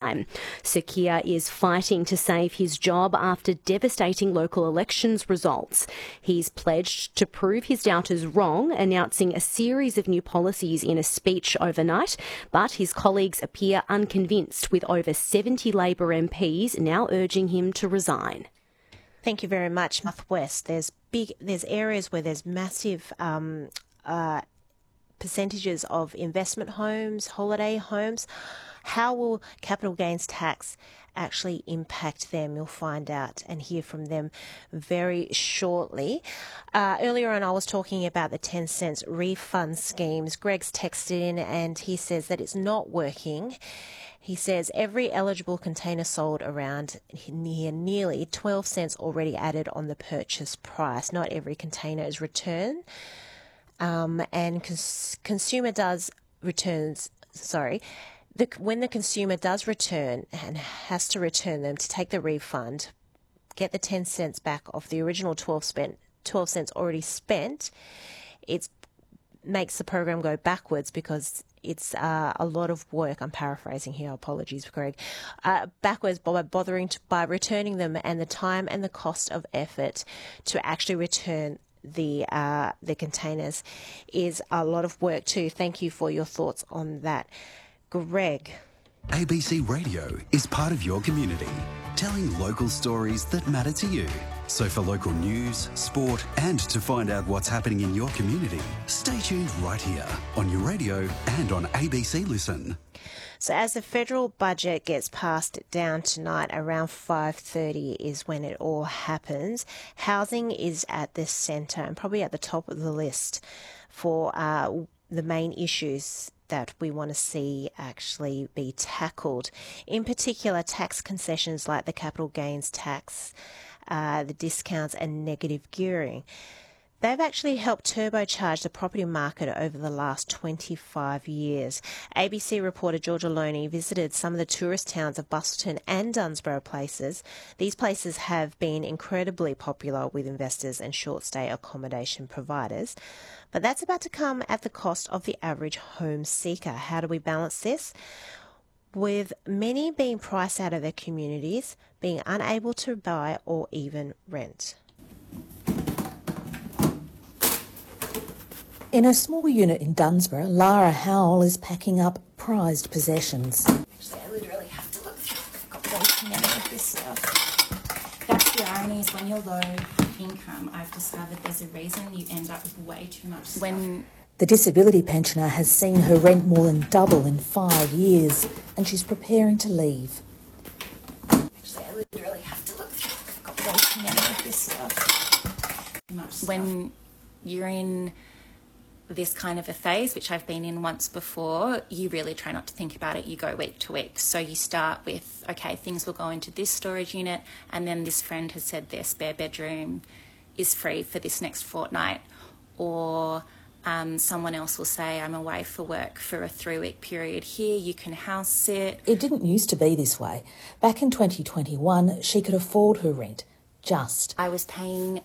time. Sir Keir is fighting to save his job after devastating local elections results. He's pledged to prove his doubters wrong, announcing a series of new policies in a speech overnight, but his colleagues appear unconvinced, with over 70 Labor MPs now urging him to resign. Thank you very much. Northwest, there's areas where there's massive percentages of investment homes, holiday homes. How will capital gains tax actually impact them? You'll find out and hear from them very shortly. Earlier on, I was talking about the 10 cents refund schemes. Greg's texted in and he says that it's not working. He says every eligible container sold around nearly 12 cents already added on the purchase price. Not every container is returned. And consumer does returns, when the consumer does return and has to return them to take the refund, get the 10 cents back off the original 12 cents already spent, it makes the program go backwards because it's a lot of work. I'm paraphrasing here. Apologies, Greg. Backwards by returning them, and the time and the cost of effort to actually return the containers is a lot of work too. Thank you for your thoughts on that, Greg. ABC Radio is part of your community, telling local stories that matter to you. So for local news, sport, and to find out what's happening in your community, stay tuned right here on your radio and on ABC Listen. So as the federal budget gets passed down tonight, around 5:30 is when it all happens. Housing is at the centre and probably at the top of the list for the main issues that we want to see actually be tackled. In particular, tax concessions like the capital gains tax, the discounts and negative gearing. They've actually helped turbocharge the property market over the last 25 years. ABC reporter Georgia Loney visited some of the tourist towns of Busselton and Dunsborough places. These places have been incredibly popular with investors and short-stay accommodation providers. But that's about to come at the cost of the average home seeker. How do we balance this? With many being priced out of their communities, being unable to buy or even rent. In a small unit in Dunsborough, Lara Howell is packing up prized possessions. Actually, I literally have to look through. I've got way too many of this stuff. That's the irony, is when you're low income, I've discovered there's a reason you end up with way too much stuff. The disability pensioner has seen her rent more than double in 5 years, and she's preparing to leave. Actually, I literally have to look through. I've got way too many of this stuff. When you're in this kind of a phase, which I've been in once before, you really try not to think about it. You go week to week. So you start with, okay, things will go into this storage unit, and then this friend has said their spare bedroom is free for this next fortnight, or someone else will say, I'm away for work for a 3-week period here, you can house sit. It didn't used to be this way. Back in 2021, she could afford her rent, just. I was paying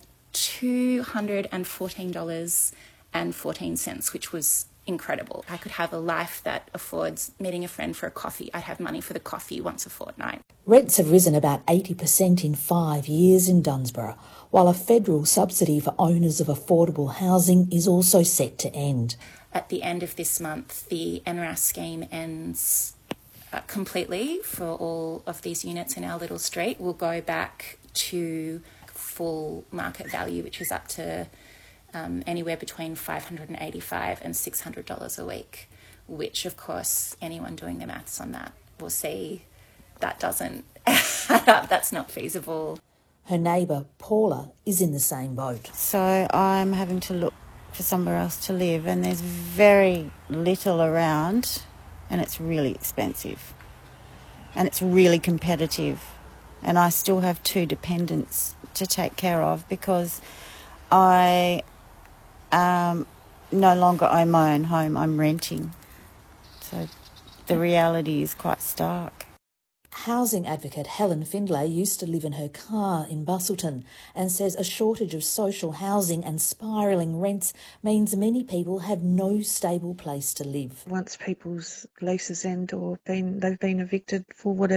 $214.14, which was incredible. I could have a life that affords meeting a friend for a coffee. I'd have money for the coffee once a fortnight. Rents have risen about 80% in 5 years in Dunsborough, while a federal subsidy for owners of affordable housing is also set to end. At the end of this month, the NRAS scheme ends completely for all of these units in our little street. We'll go back to full market value, which is up to anywhere between $585 and $600 a week, which, of course, anyone doing the maths on that will see that doesn't add up. That's not feasible. Her neighbour, Paula, is in the same boat. So I'm having to look for somewhere else to live, and there's very little around, and it's really expensive, and it's really competitive, and I still have 2 dependents to take care of because I no longer own my own home, I'm renting. So the reality is quite stark. Housing advocate Helen Findlay used to live in her car in Busselton and says a shortage of social housing and spiralling rents means many people have no stable place to live. Once people's leases end or they've been evicted for whatever